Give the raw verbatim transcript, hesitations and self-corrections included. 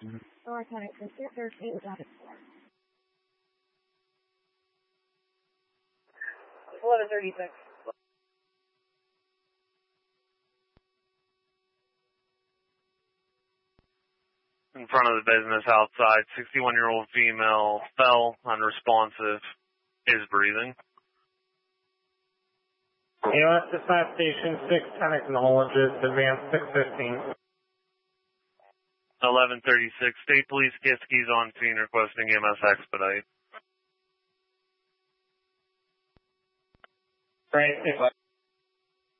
eleven thirty-six. In front of the business outside, sixty-one-year-old female fell, unresponsive, is breathing. U S Dispatch Station six ten acknowledges advance six fifteen. eleven thirty-six, State Police Kiski's on scene requesting E M S expedite. Right.